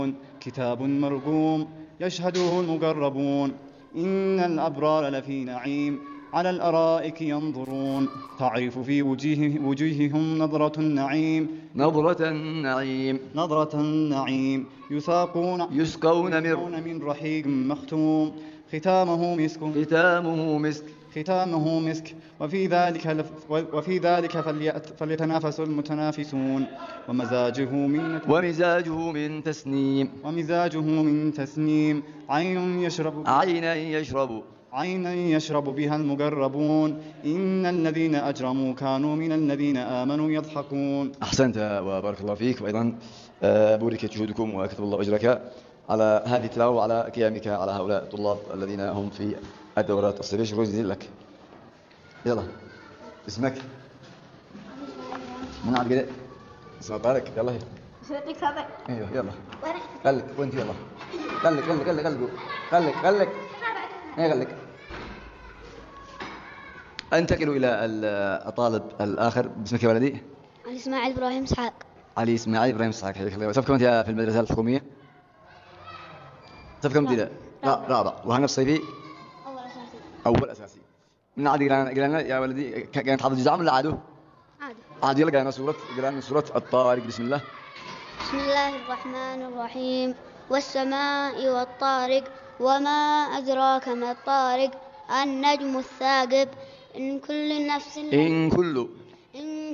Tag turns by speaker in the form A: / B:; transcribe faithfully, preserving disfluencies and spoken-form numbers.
A: كتاب مرقوم يشهده المقربون إن الأبرار لفي نعيم على الأرائك ينظرون تعرف في وجوه وجوههم نظرة النعيم
B: نظرة النعيم
A: نظرة النعيم يساقون
B: يسقون من
A: من رحيق مختوم ختامه مسك
B: ختامه مسك
A: ختامه مسك وفي ذلك وفي ذلك فليتنافس المتنافسون ومزاجه من
B: ومزاجه من تسنيم
A: ومزاجه من تسنيم عين يشرب
B: عينا يشرب
A: عينا يشرب بها المقربون إن الذين أجرموا كانوا من الذين آمنوا يضحكون.
B: أحسنت وبارك الله فيك، وأيضا بورك جهودكم وكتب الله أجرك على هذه التلاوة وعلى قيامك على هؤلاء الطلاب الذين هم في الدورات الصيفية. شكرا جزيلا لك. يلا اسمك من عاد كده اسمه طارق. يلا
C: صديق صديق
B: ايوه يلا خليك وانت يلا خليك خليك خليك خليك خليك خليك ايه خليك. انتقل الى الطالب الاخر. باسمك يا ولدي؟
C: علي اسماعيل ابراهيم اسحاق.
B: علي اسماعيل ابراهيم اسحاق، حياك الله. صف كم انت في المدرسه الحكوميه؟ صف كم انت؟ لا رابع. وهنا الصيفي؟
C: اول اساسي.
B: اول اساسي. من عاد قرانا يا ولدي؟ كانت حافظ جزء ولا عادو؟
C: عادي.
B: عادي. يلا قرانا سوره قرانا سوره الطارق. بسم الله.
C: بسم الله الرحمن الرحيم. والسماء والطارق وما أدراك ما الطارق النجم الثاقب إن كل نفس
B: إن كل